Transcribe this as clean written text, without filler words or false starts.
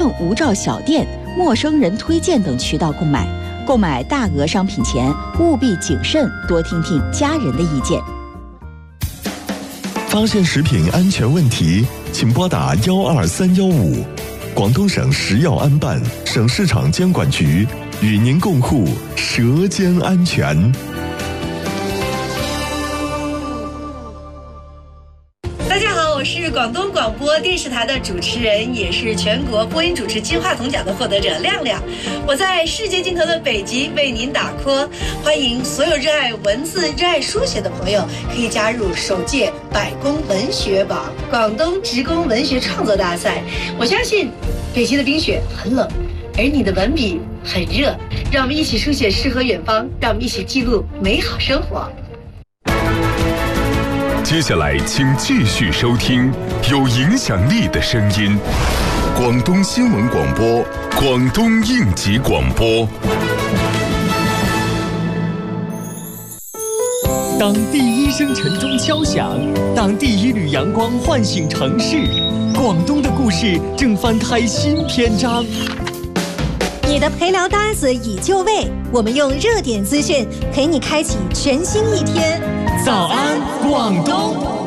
无照小店、陌生人推荐等渠道购买。购买大额商品前，务必谨慎，多听听家人的意见。 发现食品安全问题，请拨打12315。广东省食药安办、省市场监管局与您共护舌尖安全。 大家好，我是广东广播电视台的主持人，也是全国播音主持金话筒奖的获得者亮亮。我在世界尽头的北极为您打 call， 欢迎所有热爱文字、热爱书写的朋友可以加入首届百工文学榜广东职工文学创作大赛。我相信北极的冰雪很冷，而你的文笔很热，让我们一起书写诗和远方，让我们一起记录美好生活。 接下来请继续收听有影响力的声音，广东新闻广播，广东应急广播。 当第一声晨钟敲响，当第一缕阳光唤醒城市，广东的故事正翻开新篇章。 你的陪聊搭子已就位，我们用热点资讯陪你开启全新一天。 早安，广东！